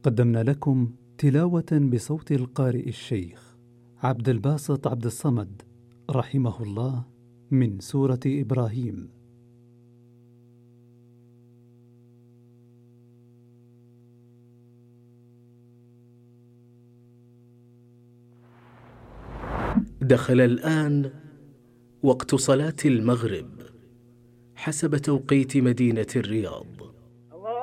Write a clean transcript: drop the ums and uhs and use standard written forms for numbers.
قدمنا لكم تلاوة بصوت القارئ الشيخ عبد الباسط عبد الصمد رحمه الله من سورة إبراهيم. دخل الآن وقت صلاة المغرب حسب توقيت مدينة الرياض.